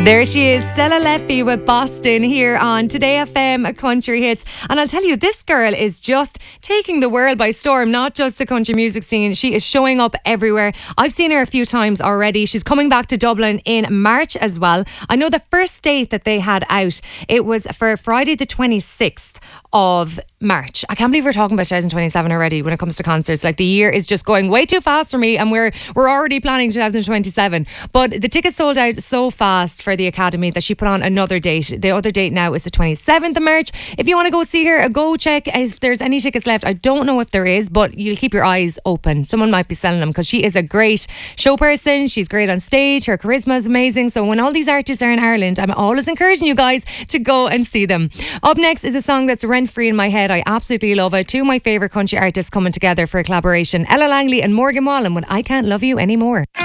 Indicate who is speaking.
Speaker 1: There she is, Stella Leffy with Boston here on Today FM Country Hits. And I'll tell you, this girl is just taking the world by storm, not just the country music scene. She is showing up everywhere. I've seen her a few times already. She's coming back to Dublin in March as well. I know the first date that they had out, it was for Friday the 26th of March. I can't believe we're talking about 2027 already when it comes to concerts. Like, the year is just going way too fast for me, and we're already planning 2027. But the tickets sold out so fast for the Academy that she put on another date. The other date now is the 27th of March. If you want to go see her, go check if there's any tickets left. I don't know if there is, but you'll keep your eyes open. Someone might be selling them, because she is a great show person. She's great on stage. Her charisma is amazing. So when all these artists are in Ireland, I'm always encouraging you guys to go and see them. Up next is a song that's rent-free in my head. I absolutely love it. Two of my favourite country artists coming together for a collaboration. Ella Langley and Morgan Wallen with I Can't Love You Anymore.